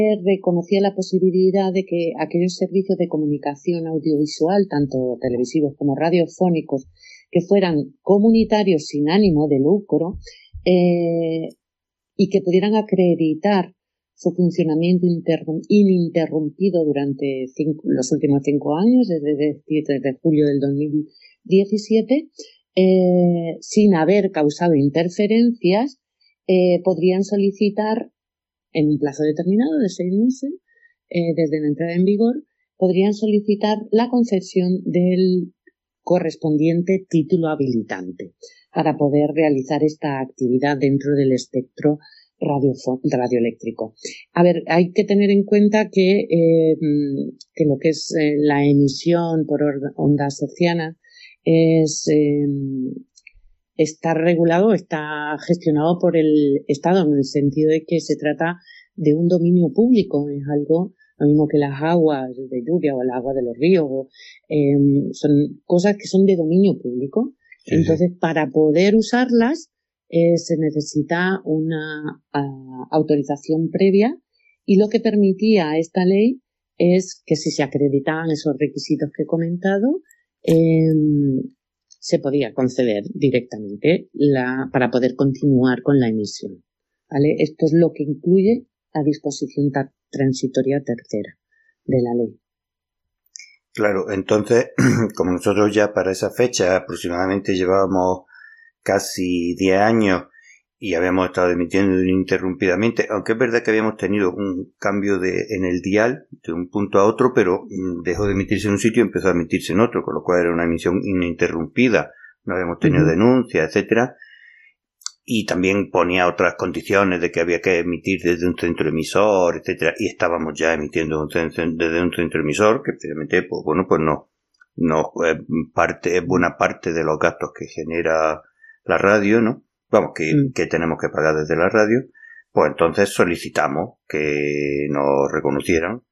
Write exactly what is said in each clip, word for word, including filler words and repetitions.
reconocía la posibilidad de que aquellos servicios de comunicación audiovisual, tanto televisivos como radiofónicos, que fueran comunitarios sin ánimo de lucro eh, y que pudieran acreditar su funcionamiento ininterrumpido durante cinco, los últimos cinco años, desde, desde julio del dos mil diecisiete, eh, sin haber causado interferencias, eh, podrían solicitar en un plazo determinado de seis meses, eh, desde la entrada en vigor, podrían solicitar la concesión del correspondiente título habilitante para poder realizar esta actividad dentro del espectro radioeléctrico. A ver, hay que tener en cuenta que, eh, que lo que es eh, la emisión por ondas hercianas es... Eh, está regulado, está gestionado por el Estado, en el sentido de que se trata de un dominio público, es algo lo mismo que las aguas de lluvia o el agua de los ríos, eh, son cosas que son de dominio público. Sí, entonces, sí. Para poder usarlas eh, se necesita una uh, autorización previa, y lo que permitía esta ley es que si se acreditaban esos requisitos que he comentado, eh, se podía conceder directamente la, para poder continuar con la emisión, ¿vale? Esto es lo que incluye la disposición transitoria tercera de la ley. Claro, entonces, como nosotros ya para esa fecha aproximadamente llevábamos casi diez años y habíamos estado emitiendo ininterrumpidamente, aunque es verdad que habíamos tenido un cambio de, en el dial de un punto a otro, pero dejó de emitirse en un sitio y empezó a emitirse en otro, con lo cual era una emisión ininterrumpida, no habíamos tenido uh-huh. denuncias, etcétera, y también ponía otras condiciones de que había que emitir desde un centro emisor, etcétera, y estábamos ya emitiendo un centro, desde un centro emisor, que precisamente, pues bueno, pues no, no es parte, es buena parte de los gastos que genera la radio, ¿no? Vamos, que, mm. que tenemos que pagar desde la radio. Pues entonces solicitamos que nos reconocieran.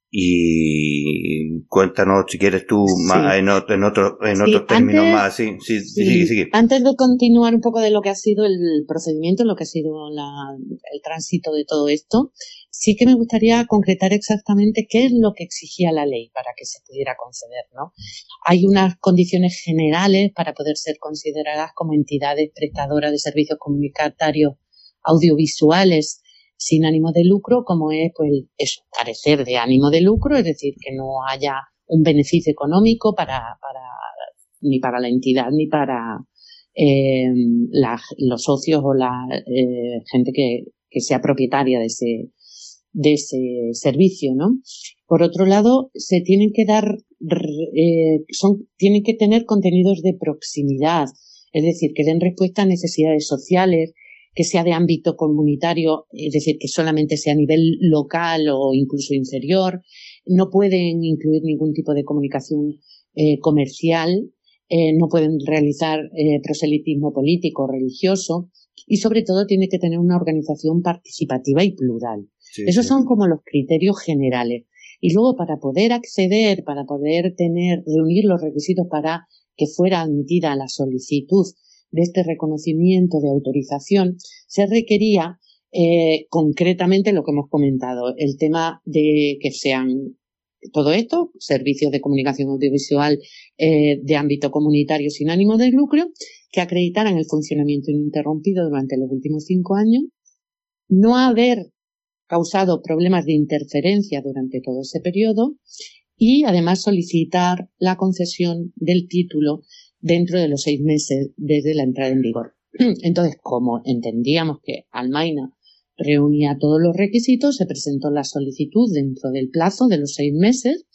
Y cuéntanos si quieres tú sí. más en, otro, en, otro, en sí, otros términos antes, más. Sí, sí, sí, sigue, sigue. Antes de continuar un poco de lo que ha sido el procedimiento, lo que ha sido la, el tránsito de todo esto, sí que me gustaría concretar exactamente qué es lo que exigía la ley para que se pudiera conceder, ¿no? Hay unas condiciones generales para poder ser consideradas como entidades prestadoras de servicios comunitarios audiovisuales sin ánimo de lucro, como es, pues, eso, carecer de ánimo de lucro, es decir, que no haya un beneficio económico para, para ni para la entidad ni para eh, la, los socios o la eh, gente que, que sea propietaria de ese de ese servicio, ¿no? Por otro lado, se tienen que dar, eh, son, tienen que tener contenidos de proximidad, es decir, que den respuesta a necesidades sociales, que sea de ámbito comunitario, es decir, que solamente sea a nivel local o incluso inferior. No pueden incluir ningún tipo de comunicación eh, comercial, eh, no pueden realizar eh, proselitismo político o religioso, y sobre todo tiene que tener una organización participativa y plural. Sí, Esos sí. son como los criterios generales. Y luego, para poder acceder, para poder tener, reunir los requisitos para que fuera admitida la solicitud de este reconocimiento de autorización, se requería eh, concretamente lo que hemos comentado, el tema de que sean todo esto, servicios de comunicación audiovisual eh, de ámbito comunitario sin ánimo de lucro, que acreditaran el funcionamiento ininterrumpido durante los últimos cinco años, no haber causado problemas de interferencia durante todo ese periodo y además solicitar la concesión del título dentro de los seis meses desde la entrada en vigor. Entonces, como entendíamos que Almaina reunía todos los requisitos, se presentó la solicitud dentro del plazo de los seis meses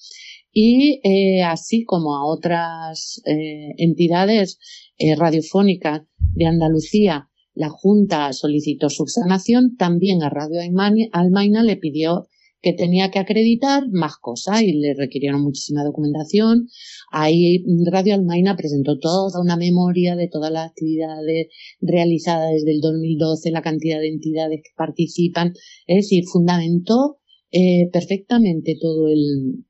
y eh, así como a otras eh, entidades eh, radiofónicas de Andalucía, la Junta solicitó subsanación, también a Radio Almaina le pidió que tenía que acreditar más cosas y le requirieron muchísima documentación. Ahí Radio Almaina presentó toda una memoria de todas las actividades realizadas desde el dos mil doce, la cantidad de entidades que participan, es decir, fundamentó eh, perfectamente todo el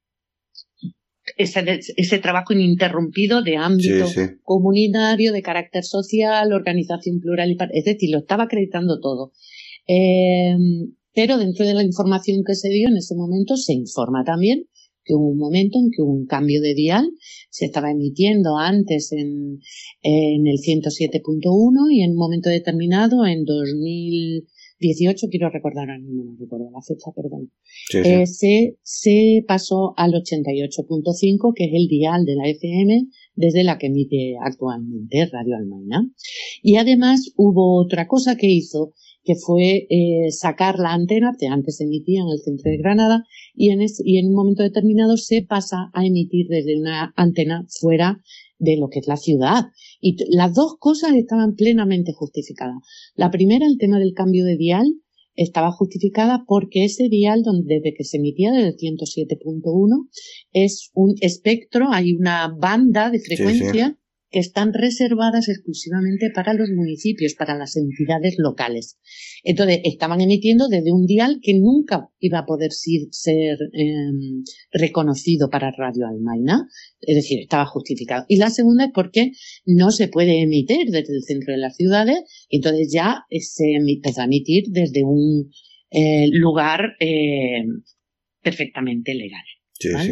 ese, ese trabajo ininterrumpido de ámbito sí, sí. comunitario, de carácter social, organización plural, y es decir, lo estaba acreditando todo. Eh, pero dentro de la información que se dio en ese momento se informa también que hubo un momento en que hubo un cambio de dial, se estaba emitiendo antes en, en el ciento siete punto uno y en un momento determinado, en dos mil dieciocho, quiero recordar, ahora mismo no recuerdo la fecha, perdón, sí, sí. Eh, se, se pasó al ochenta y ocho punto cinco, que es el dial de la F M desde la que emite actualmente Radio Almaina. Y además hubo otra cosa que hizo, que fue eh, sacar la antena, que antes se emitía en el centro de Granada, y en, es, y en un momento determinado se pasa a emitir desde una antena fuera de lo que es la ciudad. Y t- las dos cosas estaban plenamente justificadas. La primera, el tema del cambio de dial, estaba justificada porque ese dial, donde, desde que se emitía desde el ciento siete punto uno, es un espectro, hay una banda de frecuencia sí, sí. que están reservadas exclusivamente para los municipios, para las entidades locales. Entonces, estaban emitiendo desde un dial que nunca iba a poder ser, ser eh, reconocido para Radio Almaina, es decir, estaba justificado. Y la segunda es porque no se puede emitir desde el centro de las ciudades, y entonces ya se empezó a emitir desde un eh, lugar eh, perfectamente legal. Sí, ¿vale? sí.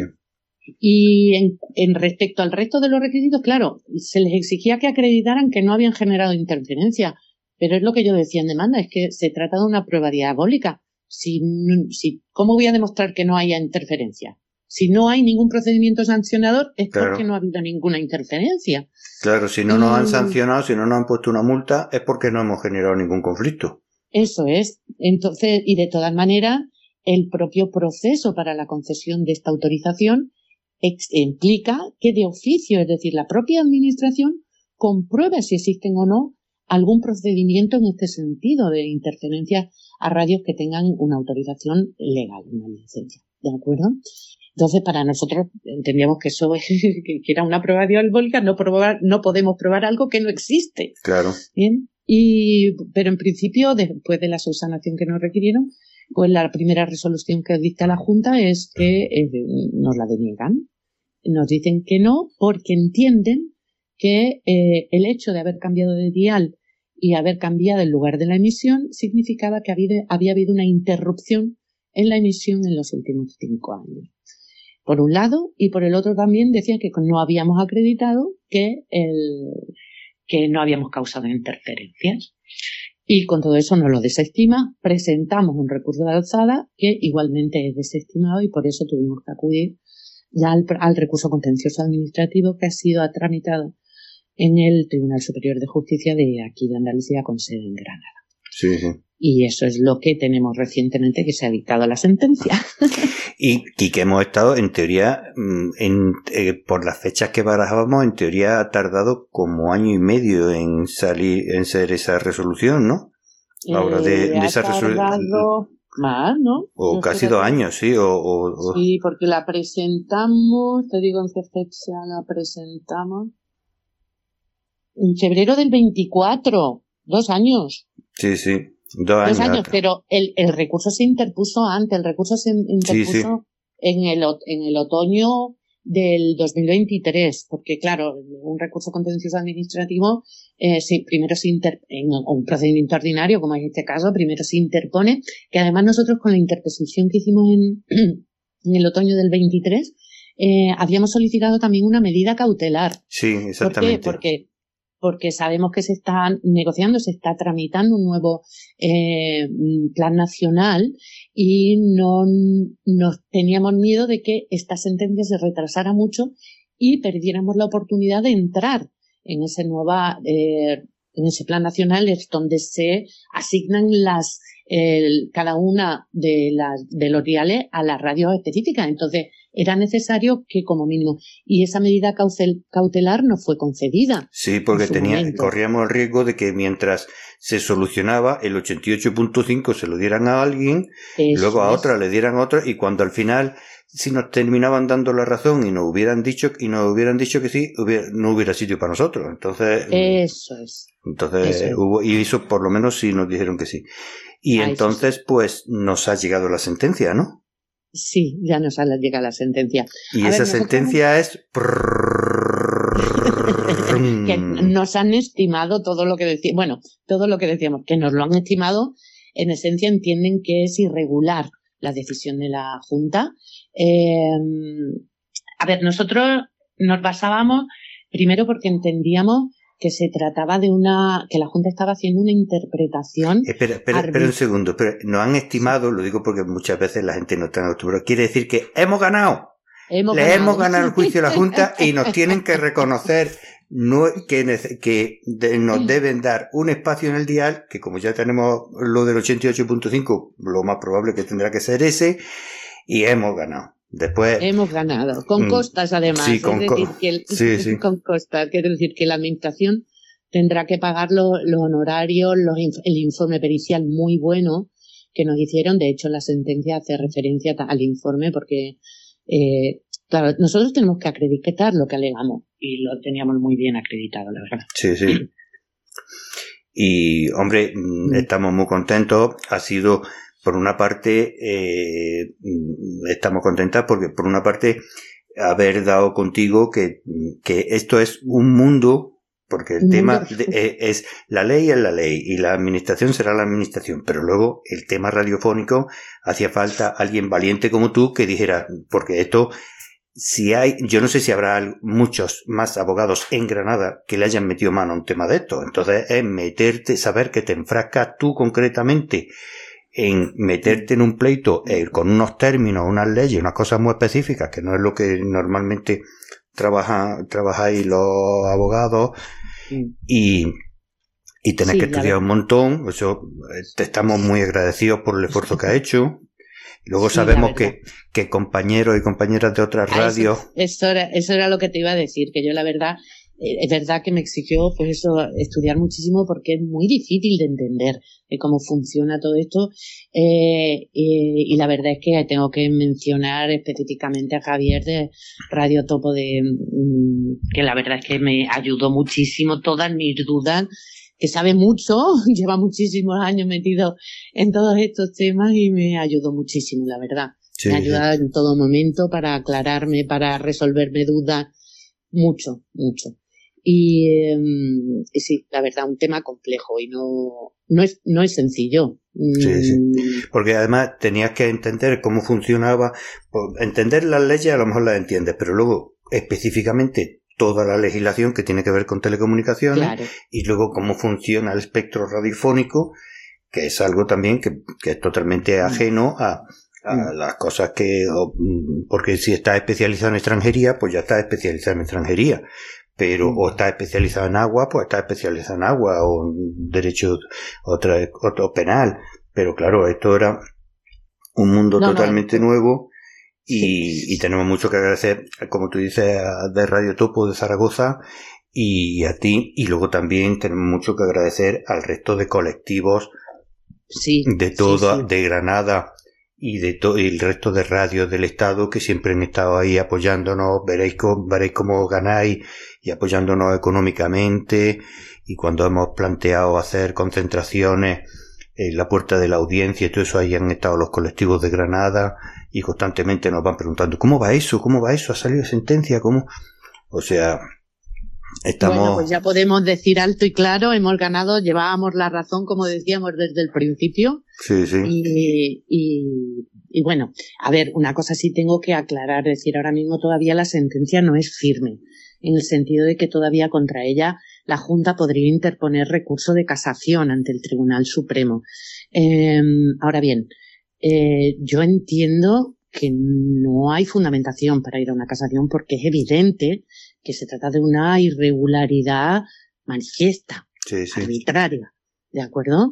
Y en, en respecto al resto de los requisitos, claro, se les exigía que acreditaran que no habían generado interferencia, pero es lo que yo decía en demanda, es que se trata de una prueba diabólica. Si, si, ¿Cómo voy a demostrar que no haya interferencia? Si no hay ningún procedimiento sancionador, es claro. porque no ha habido ninguna interferencia. Claro, si no y... nos han sancionado, si no nos han puesto una multa, es porque no hemos generado ningún conflicto. Eso es. Entonces, y de todas maneras, el propio proceso para la concesión de esta autorización Ex- implica que de oficio, es decir, la propia administración comprueba si existen o no algún procedimiento en este sentido de interferencia a radios que tengan una autorización legal, una licencia, ¿de acuerdo? Entonces, para nosotros entendíamos que eso es, que era una prueba diabólica, no probar, no podemos probar algo que no existe. Claro. Bien, y, pero en principio, después de la subsanación que nos requirieron, pues la primera resolución que dicta la Junta es que eh, nos la deniegan. Nos dicen que no porque entienden que eh, el hecho de haber cambiado de dial y haber cambiado el lugar de la emisión significaba que había, había habido una interrupción en la emisión en los últimos cinco años. Por un lado, y por el otro también decían que no habíamos acreditado que, el, que no habíamos causado interferencias. Y con todo eso nos lo desestima, presentamos un recurso de alzada que igualmente es desestimado y por eso tuvimos que acudir ya al, al recurso contencioso administrativo que ha sido tramitado en el Tribunal Superior de Justicia de aquí de Andalucía con sede en Granada. Sí, sí. Y eso es lo que tenemos recientemente que se ha dictado la sentencia. Y, y que hemos estado, en teoría, en, eh, por las fechas que barajábamos, en teoría ha tardado como año y medio en salir, en ser esa resolución, ¿no? Ahora de, eh, de esa resolución. Más, ¿no? O Yo casi dos años, sí. O, o, o... Sí, porque la presentamos, te digo en qué fecha la presentamos. En febrero del veinticuatro, dos años. Sí, sí. Dos años, Dos años, pero el, el recurso se interpuso antes, el recurso se interpuso sí, sí. En, el, en el otoño del dos mil veintitrés, porque claro, un recurso contencioso administrativo, eh, sí, primero se inter, en un procedimiento ordinario, como es este caso, primero se interpone, que además nosotros con la interposición que hicimos en, en el otoño del veintitrés, eh, habíamos solicitado también una medida cautelar. Sí, exactamente. ¿Por qué? Porque porque sabemos que se está negociando, se está tramitando un nuevo eh, plan nacional y no nos teníamos miedo de que esta sentencia se retrasara mucho y perdiéramos la oportunidad de entrar en ese nueva eh, en ese plan nacional, es donde se asignan las eh, cada una de las de los diales a las radios específicas. Entonces era necesario que como mínimo, y esa medida cautelar no fue concedida. Sí, porque tenía, corríamos el riesgo de que mientras se solucionaba el ochenta y ocho punto cinco se lo dieran a alguien, eso luego a es. otra le dieran a otra, y cuando al final si nos terminaban dando la razón y nos hubieran dicho y nos hubieran dicho que sí, hubiera, no hubiera sitio para nosotros. Entonces eso es. Entonces eso es. hubo y eso por lo menos sí nos dijeron que sí. Y ah, entonces sí. Pues nos ha llegado la sentencia, ¿no? Sí, ya nos llega la sentencia. Y a esa ver, sentencia nosotros... es... que nos han estimado todo lo que decíamos, bueno, todo lo que decíamos, que nos lo han estimado en esencia entienden que es irregular la decisión de la Junta. Eh, a ver, nosotros nos basábamos primero porque entendíamos que se trataba de una, que la Junta estaba haciendo una interpretación. Espera, espera, espera un segundo, pero nos han estimado, lo digo porque muchas veces la gente no está acostumbrada, quiere decir que hemos ganado. Hemos Le ganado. hemos ganado el juicio a la Junta y nos tienen que reconocer no, que, que de, nos deben dar un espacio en el dial, que como ya tenemos lo del ochenta y ocho punto cinco, lo más probable que tendrá que ser ese, y hemos ganado. Después hemos ganado con mmm, costas además, sí, con, es decir que el, sí, sí. con costas, quiere decir que la administración tendrá que pagar los, los honorarios, los, el informe pericial muy bueno que nos hicieron. De hecho, la sentencia hace referencia al informe porque eh, claro, nosotros tenemos que acreditar lo que alegamos y lo teníamos muy bien acreditado, la verdad. Sí, sí. Y hombre, mm. estamos muy contentos. Ha sido Por una parte, eh, estamos contentas porque, por una parte, haber dado contigo que, que esto es un mundo, porque el tema de, eh, es la ley es la ley y la administración será la administración, pero luego el tema radiofónico hacía falta alguien valiente como tú que dijera, porque esto, si hay, yo no sé si habrá muchos más abogados en Granada que le hayan metido mano a un tema de esto, entonces es meterte, saber que te enfrascas tú concretamente en meterte en un pleito eh, con unos términos, unas leyes, unas cosas muy específicas, que no es lo que normalmente trabajan, trabajáis los abogados, sí. y, y tenés sí, que estudiar un montón. Eso, te estamos muy agradecidos por el esfuerzo que has hecho. Y luego sí, sabemos que, que compañeros y compañeras de otras radios... Eso, eso, era, eso era lo que te iba a decir, que yo la verdad... Es verdad que me exigió, pues eso, estudiar muchísimo porque es muy difícil de entender eh, cómo funciona todo esto. Eh, y, y la verdad es que tengo que mencionar específicamente a Javier de Radio Topo, de que la verdad es que me ayudó muchísimo todas mis dudas, que sabe mucho, lleva muchísimos años metido en todos estos temas y me ayudó muchísimo, la verdad. Sí, me ha ayudado sí. en todo momento para aclararme, para resolverme dudas, mucho, mucho. Y, eh, y sí, la verdad, un tema complejo y no, no es, no es sencillo. Sí, sí. Porque además tenías que entender cómo funcionaba, entender las leyes a lo mejor las entiendes, pero luego específicamente toda la legislación que tiene que ver con telecomunicaciones, claro. Y luego cómo funciona el espectro radiofónico, que es algo también que, que es totalmente ajeno a, a las cosas que, porque si estás especializado en extranjería, pues ya estás especializado en extranjería. Pero o está especializado en agua, pues está especializado en agua, o en derecho otra, otro penal. Pero claro, esto era un mundo no, totalmente no. nuevo y, sí. y tenemos mucho que agradecer, como tú dices, de Radio Topo de Zaragoza y a ti. Y luego también tenemos mucho que agradecer al resto de colectivos sí, de toda, sí, sí. de Granada y de todo el resto de radios del Estado que siempre han estado ahí apoyándonos. Veréis cómo, veréis cómo ganáis y apoyándonos económicamente, y cuando hemos planteado hacer concentraciones en la puerta de la audiencia y todo eso, ahí han estado los colectivos de Granada y constantemente nos van preguntando ¿cómo va eso? ¿cómo va eso? ¿ha salido sentencia? ¿cómo? O sea, estamos... Bueno, pues ya podemos decir alto y claro, hemos ganado, llevábamos la razón, como decíamos desde el principio. Sí, sí. Y, y, y bueno, a ver, una cosa sí tengo que aclarar, es decir, ahora mismo todavía la sentencia no es firme, en el sentido de que todavía contra ella la Junta podría interponer recurso de casación ante el Tribunal Supremo. Eh, ahora bien, eh, yo entiendo que no hay fundamentación para ir a una casación porque es evidente que se trata de una irregularidad manifiesta, sí, sí. arbitraria, ¿de acuerdo?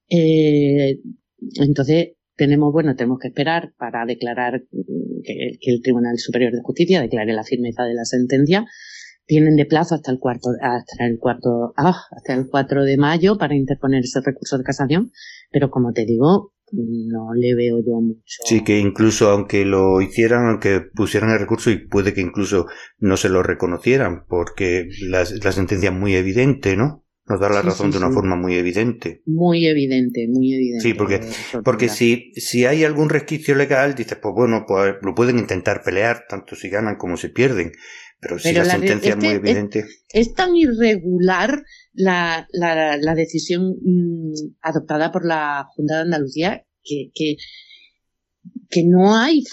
Eh, entonces tenemos, bueno, tenemos que esperar para declarar que, que el Tribunal Superior de Justicia declare la firmeza de la sentencia. Tienen de plazo hasta el cuarto, hasta el cuarto, ah, hasta el cuatro de mayo para interponer ese recurso de casación, pero como te digo, no le veo yo mucho. Sí, que incluso aunque lo hicieran, aunque pusieran el recurso, y puede que incluso no se lo reconocieran, porque la, la sentencia es muy evidente, ¿no? nos da la Sí, razón sí, de una sí. forma muy evidente. Muy evidente, muy evidente. Sí, porque, porque si, si hay algún resquicio legal, dices, pues bueno, pues lo pueden intentar pelear, tanto si ganan como si pierden. Pero, Pero si la, la sentencia es, es muy evidente... Es, es tan irregular la, la, la decisión mmm, adoptada por la Junta de Andalucía que, que, que no hay